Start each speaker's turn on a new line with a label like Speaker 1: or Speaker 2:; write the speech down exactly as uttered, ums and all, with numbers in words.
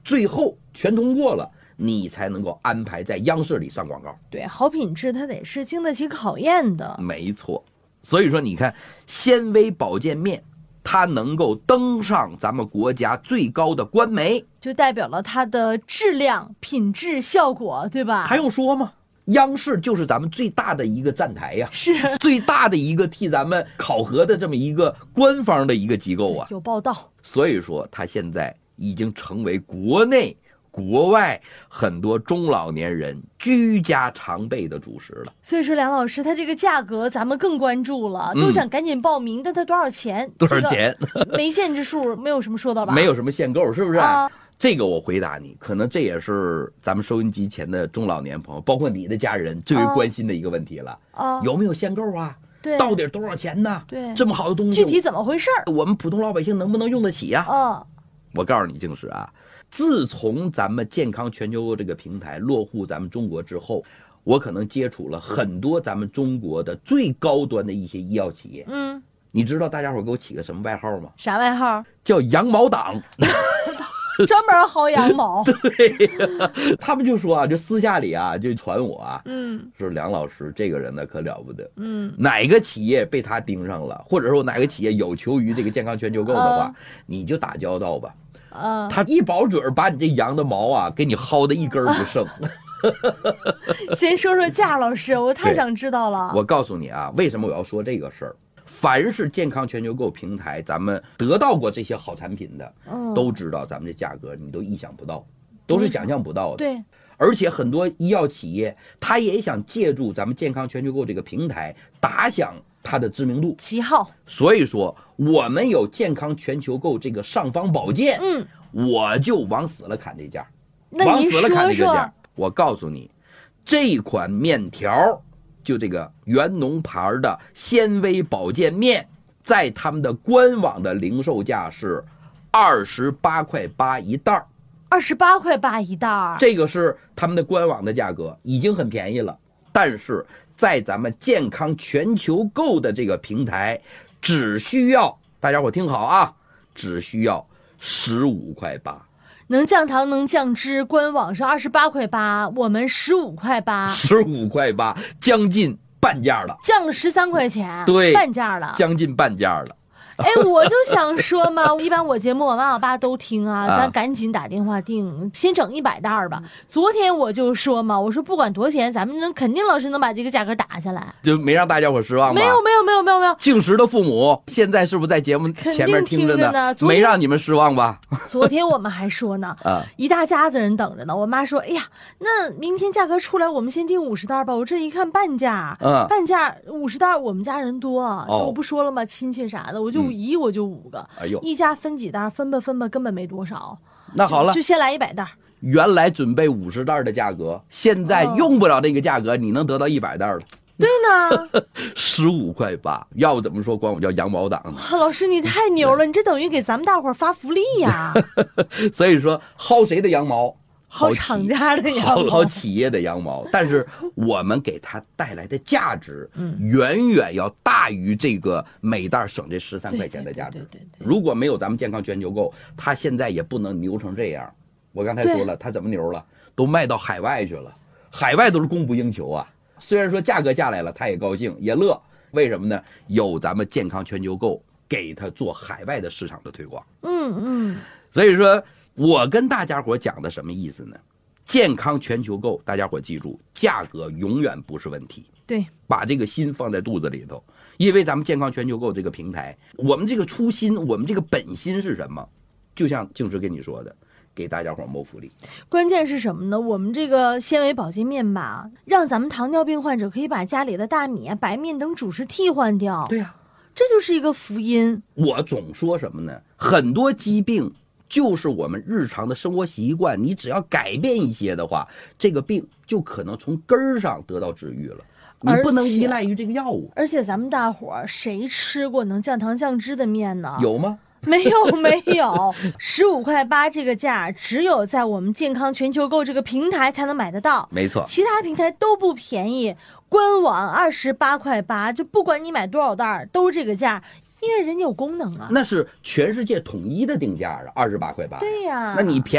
Speaker 1: 最后全通过了，你才能够安排在央视里上广告。
Speaker 2: 对，好品质它得是经得起考验的。
Speaker 1: 没错，所以说你看纤维保健面，它能够登上咱们国家最高的官媒，
Speaker 2: 就代表了它的质量、品质、效果，对吧？
Speaker 1: 还用说吗？央视就是咱们最大的一个站台呀、啊，
Speaker 2: 是
Speaker 1: 最大的一个替咱们考核的这么一个官方的一个机构啊。
Speaker 2: 有报道，
Speaker 1: 所以说它现在已经成为国内国外很多中老年人居家常备的主食了。
Speaker 2: 所以说梁老师，它这个价格咱们更关注了，都想赶紧报名。但它多少钱？
Speaker 1: 多少钱？
Speaker 2: 这个、没限制数，没有什么说到吧？
Speaker 1: 没有什么限购，是不是？
Speaker 2: 啊，
Speaker 1: 这个我回答你，可能这也是咱们收音机前的中老年朋友，包括你的家人最为关心的一个问题了。
Speaker 2: 啊，
Speaker 1: 有没有限购啊？
Speaker 2: 对，
Speaker 1: 到底多少钱呢？
Speaker 2: 对，
Speaker 1: 这么好的东西，
Speaker 2: 具体怎么回事？
Speaker 1: 我们普通老百姓能不能用得起呀、
Speaker 2: 啊？啊，
Speaker 1: 我告诉你，静石啊，自从咱们健康全球购这个平台落户咱们中国之后，我可能接触了很多咱们中国的最高端的一些医药企业。
Speaker 2: 嗯，
Speaker 1: 你知道大家伙给我起个什么外号吗？
Speaker 2: 啥外号？
Speaker 1: 叫羊毛党。
Speaker 2: 专门薅羊毛。
Speaker 1: 对，他们就说啊，就私下里啊，就传我啊，
Speaker 2: 嗯，
Speaker 1: 说梁老师这个人呢可了不得，
Speaker 2: 嗯，
Speaker 1: 哪个企业被他盯上了，或者说哪个企业有求于这个健康全球购的话，
Speaker 2: 啊、
Speaker 1: 你就打交道吧。
Speaker 2: 啊，
Speaker 1: 他一保准把你这羊的毛啊，给你薅的一根不剩。啊、
Speaker 2: 先说说价，老师，我太想知道了。
Speaker 1: 我告诉你啊，为什么我要说这个事儿？凡是健康全球购平台，咱们得到过这些好产品的，
Speaker 2: 嗯、
Speaker 1: 都知道咱们这价格你都意想不到，都是想象不到的。
Speaker 2: 对，
Speaker 1: 而且很多医药企业，他也想借助咱们健康全球购这个平台，打响它的知名度、
Speaker 2: 旗号。
Speaker 1: 所以说，我们有健康全球购这个尚方宝剑，
Speaker 2: 嗯，
Speaker 1: 我就往死了砍这价，
Speaker 2: 那您说说，
Speaker 1: 往死了砍这个价。我告诉你，这款面条。就这个元农牌的纤维保健面，在他们的官网的零售价是二十八块八一袋
Speaker 2: 二十八块八一袋，
Speaker 1: 这个是他们的官网的价格，已经很便宜了。但是在咱们健康全球购的这个平台，只需要大家伙听好啊，只需要十五块八。
Speaker 2: 能降糖能降脂，官网是二十八块八，我们十五块八，
Speaker 1: 十五块八，将近半价了，
Speaker 2: 降了十三块钱，
Speaker 1: 对，
Speaker 2: 半价了，
Speaker 1: 将近半价了。
Speaker 2: 哎，我就想说嘛，一般我节目我妈我爸都听啊，咱赶紧打电话订，先整一百袋吧。昨天我就说嘛，我说不管多少钱，咱们能肯定老师能把这个价格打下来，
Speaker 1: 就没让大家伙失望吧？
Speaker 2: 没有没有没有没有没有。
Speaker 1: 静石的父母现在是不是在节目前面听着 呢,
Speaker 2: 呢
Speaker 1: 没让你们失望吧？
Speaker 2: 昨天我们还说呢，啊，一大家子人等着呢。我妈说，哎呀，那明天价格出来，我们先订五十袋吧。我这一看半价，
Speaker 1: 嗯，
Speaker 2: 半价五十袋，我们家人多，
Speaker 1: 哦、
Speaker 2: 我不说了吗？亲戚啥的，我就一、嗯、我就五个，
Speaker 1: 哎呦，
Speaker 2: 一家分几袋，分吧分吧，根本没多少。
Speaker 1: 那好了，
Speaker 2: 就, 就先来一百袋。
Speaker 1: 原来准备五十袋的价格，现在用不了这个价格，哦、你能得到一百袋了。
Speaker 2: 对呢，
Speaker 1: 十五块八，要不怎么说管我叫羊毛党呢？
Speaker 2: 老师你太牛了，你这等于给咱们大伙儿发福利呀！
Speaker 1: 所以说，薅谁的羊毛？
Speaker 2: 薅厂家的羊毛，
Speaker 1: 薅企业的羊毛。但是我们给它带来的价值，嗯，远远要大于这个每袋省这十三块钱的价值。
Speaker 2: 对对对对对，
Speaker 1: 如果没有咱们健康全球购，它现在也不能牛成这样。我刚才说了，它怎么牛了？都卖到海外去了，海外都是供不应求啊。虽然说价格下来了，他也高兴也乐，为什么呢？有咱们健康全球购给他做海外的市场的推广。
Speaker 2: 嗯嗯，
Speaker 1: 所以说我跟大家伙讲的什么意思呢？健康全球购，大家伙记住，价格永远不是问题。
Speaker 2: 对，
Speaker 1: 把这个心放在肚子里头，因为咱们健康全球购这个平台，我们这个初心，我们这个本心是什么？就像静之跟你说的，给大家伙谋福利。
Speaker 2: 关键是什么呢？我们这个纤维保健面吧，让咱们糖尿病患者可以把家里的大米啊、白面等主食替换掉。
Speaker 1: 对呀、啊，
Speaker 2: 这就是一个福音。
Speaker 1: 我总说什么呢？很多疾病就是我们日常的生活习惯，你只要改变一些的话，这个病就可能从根儿上得到治愈了。你不能依赖于这个药物。
Speaker 2: 而且咱们大伙儿谁吃过能降糖降脂的面呢？
Speaker 1: 有吗？
Speaker 2: 没有没有，十五块八这个价，只有在我们健康全球购这个平台才能买得到。
Speaker 1: 没错，
Speaker 2: 其他平台都不便宜。官网二十八块八，就不管你买多少袋都这个价，因为人家有功能啊。
Speaker 1: 那是全世界统一的定价啊，二十八块八。
Speaker 2: 对呀，
Speaker 1: 那你便宜。